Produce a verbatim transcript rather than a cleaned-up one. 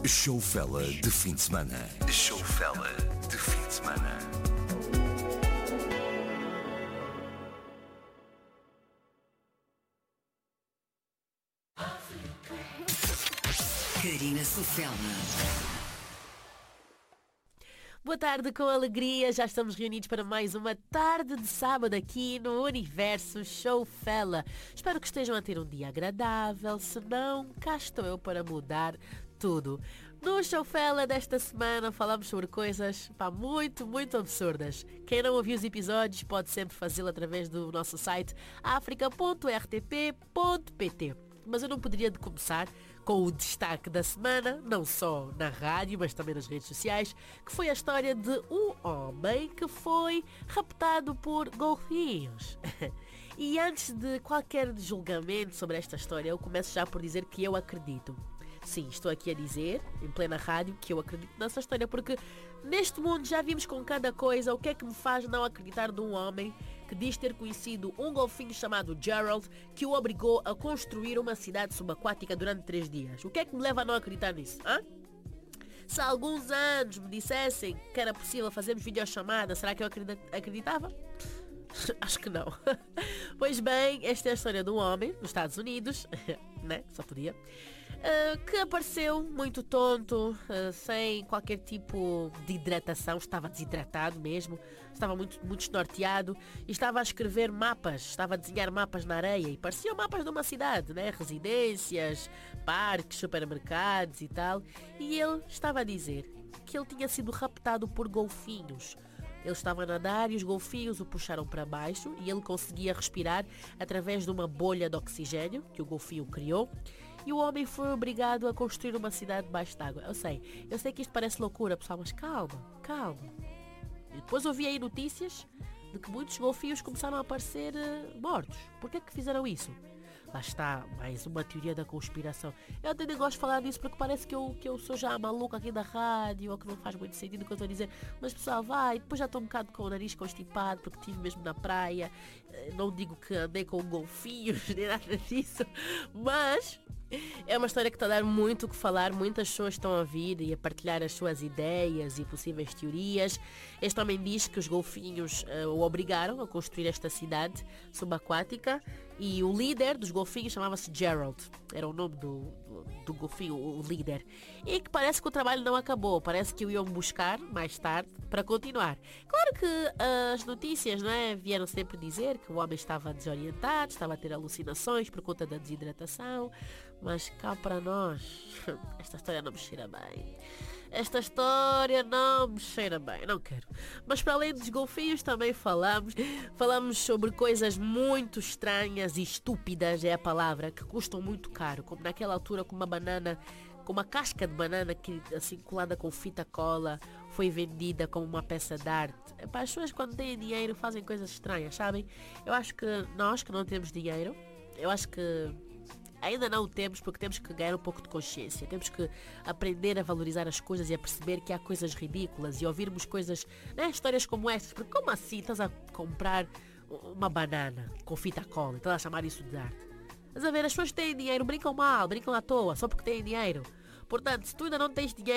Showfella de fim de semana. Showfella de fim de semana. Karina Sofela. Boa tarde, com alegria, já estamos reunidos para mais uma tarde de sábado aqui no Universo Showfella. Espero que estejam a ter um dia agradável, se não, cá estou eu para mudar tudo. No Showfella desta semana falamos sobre coisas pá, muito, muito absurdas. Quem não ouviu os episódios pode sempre fazê-lo através do nosso site africa ponto r t p ponto p t. Mas eu não poderia de começar com o destaque da semana, não só na rádio, mas também nas redes sociais, que foi a história de um homem que foi raptado por golfinhos. E antes de qualquer julgamento sobre esta história, eu começo já por dizer que eu acredito. Sim, estou aqui a dizer, em plena rádio, que eu acredito nessa história, porque neste mundo já vimos com cada coisa. O que é que me faz não acreditar num homem que diz ter conhecido um golfinho chamado Gerald, que o obrigou a construir uma cidade subaquática durante três dias? O que é que me leva a não acreditar nisso? Hã? Se há alguns anos me dissessem que era possível fazermos videochamada, será que eu acreditava? Acho que não. Pois bem, esta é a história de um homem nos Estados Unidos, né? Só podia. Uh, que apareceu muito tonto, uh, sem qualquer tipo de hidratação, estava desidratado mesmo, estava muito, muito desnorteado e estava a escrever mapas, estava a desenhar mapas na areia e pareciam mapas de uma cidade, né? Residências, parques, supermercados e tal. E ele estava a dizer que ele tinha sido raptado por golfinhos. Ele estava a nadar e os golfinhos o puxaram para baixo e ele conseguia respirar através de uma bolha de oxigênio que o golfinho criou. E o homem foi obrigado a construir uma cidade debaixo d'água. Eu sei, eu sei que isto parece loucura, pessoal, mas calma, calma. E depois ouvi aí notícias de que muitos golfinhos começaram a aparecer uh, mortos. Por que é que fizeram isso? Lá está, mais uma teoria da conspiração. Eu até nem gosto de falar disso porque parece que eu, que eu sou já a maluca aqui da rádio, ou que não faz muito sentido o que eu estou a dizer. Mas pessoal, vai, depois já estou um bocado com o nariz constipado porque estive mesmo na praia. Não digo que andei com golfinhos nem nada disso, mas é uma história que está a dar muito o que falar. Muitas pessoas estão a vir e a partilhar as suas ideias e possíveis teorias. Este homem diz que os golfinhos uh, o obrigaram a construir esta cidade subaquática e o líder dos golfinhos chamava-se Gerald. Era o nome do, do, do golfinho, o líder. E que parece que o trabalho não acabou. Parece que o iam buscar mais tarde para continuar. Claro que uh, as notícias, não é, vieram sempre dizer que o homem estava desorientado, estava a ter alucinações por conta da desidratação. Mas cá para nós, esta história não me cheira bem. Esta história não me cheira bem, não quero. Mas para além dos golfinhos também falamos. Falamos sobre coisas muito estranhas e estúpidas, é a palavra, que custam muito caro. Como naquela altura com uma banana, com uma casca de banana que assim colada com fita cola, foi vendida como uma peça de arte. Epá, as pessoas quando têm dinheiro fazem coisas estranhas, sabem? Eu acho que nós que não temos dinheiro, eu acho que ainda não o temos porque temos que ganhar um pouco de consciência. Temos que aprender a valorizar as coisas e a perceber que há coisas ridículas e ouvirmos coisas, né, histórias como estas. Porque como assim estás a comprar uma banana com fita cola e estás a chamar isso de arte? Estás a ver, as pessoas que têm dinheiro brincam mal, brincam à toa, só porque têm dinheiro. Portanto, se tu ainda não tens dinheiro,